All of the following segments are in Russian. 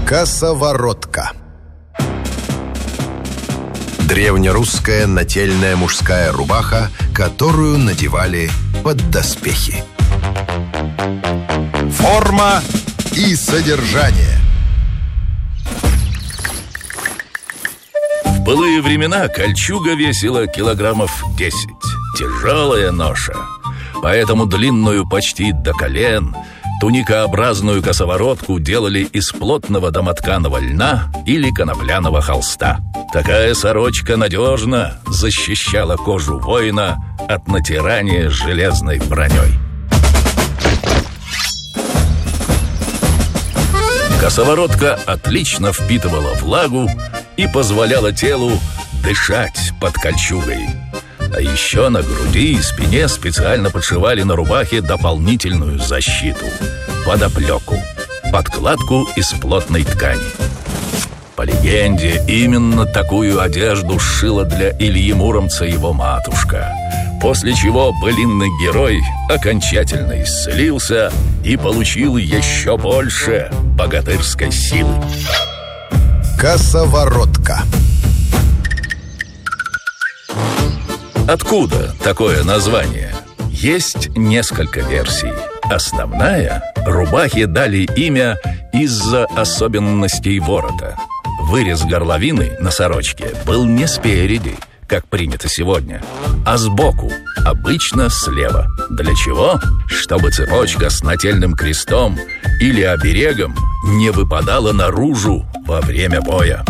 Косоворотка. Древнерусская нательная мужская рубаха, которую надевали под доспехи. Форма и содержание. В былые времена кольчуга весила килограммов 10. Тяжелая ноша. Поэтому длинную почти до колен туникообразную косоворотку делали из плотного домотканого льна или конопляного холста. Такая сорочка надежно защищала кожу воина от натирания железной броней. Косоворотка отлично впитывала влагу и позволяла телу дышать под кольчугой. А еще на груди и спине специально подшивали на рубахе дополнительную защиту – подоплеку, подкладку из плотной ткани. По легенде, именно такую одежду сшила для Ильи Муромца его матушка, после чего былинный герой окончательно исцелился и получил еще больше богатырской силы. Косоворотка. Откуда такое название? Есть несколько версий. Основная – рубахе дали имя из-за особенностей ворота. Вырез горловины на сорочке был не спереди, как принято сегодня, а сбоку, обычно слева. Для чего? Чтобы цепочка с нательным крестом или оберегом не выпадала наружу во время боя.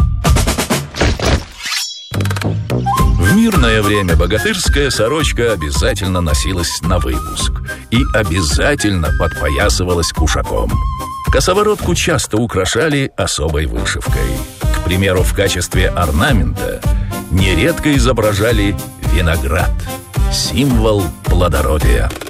В мирное время богатырская сорочка обязательно носилась на выпуск и обязательно подпоясывалась кушаком. Косоворотку часто украшали особой вышивкой. К примеру, в качестве орнамента нередко изображали виноград – символ плодородия.